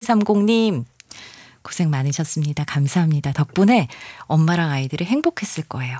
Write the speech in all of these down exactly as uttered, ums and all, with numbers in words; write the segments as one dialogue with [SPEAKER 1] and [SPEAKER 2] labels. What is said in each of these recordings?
[SPEAKER 1] 팔이삼공님 고생 많으셨습니다. 감사합니다. 덕분에 엄마랑 아이들이 행복했을 거예요.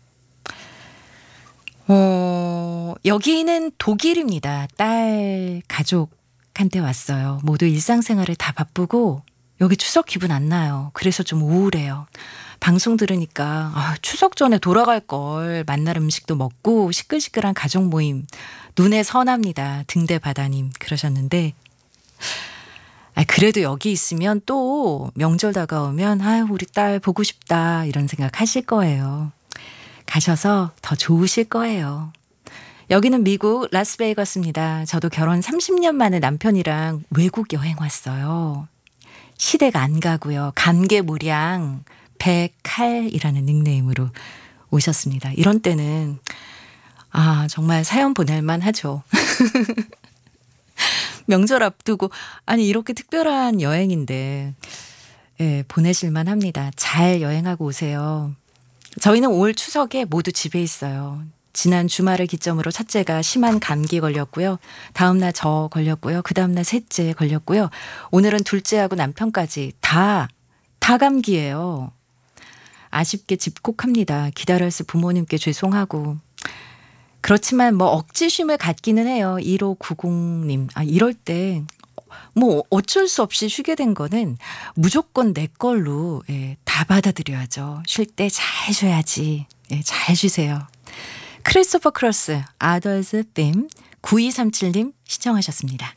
[SPEAKER 1] 어, 여기는 독일입니다. 딸 가족한테 왔어요. 모두 일상생활을 다 바쁘고 여기 추석 기분 안 나요. 그래서 좀 우울해요. 방송 들으니까 아, 추석 전에 돌아갈 걸 만날 음식도 먹고 시끌시끌한 가족 모임 눈에 선합니다. 등대바다님 그러셨는데 아, 그래도 여기 있으면 또 명절 다가오면 아유 우리 딸 보고 싶다 이런 생각 하실 거예요. 가셔서 더 좋으실 거예요. 여기는 미국 라스베이거스입니다. 저도 결혼 삼십 년 만에 남편이랑 외국 여행 왔어요. 시댁 안 가고요. 감개무량 백칼이라는 닉네임으로 오셨습니다. 이런 때는 아 정말 사연 보낼만 하죠. 명절 앞두고 아니 이렇게 특별한 여행인데 예, 보내실만 합니다. 잘 여행하고 오세요. 저희는 올 추석에 모두 집에 있어요. 지난 주말을 기점으로 첫째가 심한 감기 걸렸고요. 다음 날 저 걸렸고요. 그 다음 날 셋째 걸렸고요. 오늘은 둘째하고 남편까지 다, 다 감기예요. 아쉽게 집콕합니다. 기다렸을 부모님께 죄송하고. 그렇지만 뭐 억지 쉼을 갖기는 해요. 일오구공님. 아, 이럴 때 뭐 어쩔 수 없이 쉬게 된 거는 무조건 내 걸로 예, 다 받아들여야죠. 쉴 때 잘 쉬어야지. 예, 잘 쉬세요. 크리스토퍼 크로스, 아더스 빔 구이삼칠님 시청하셨습니다.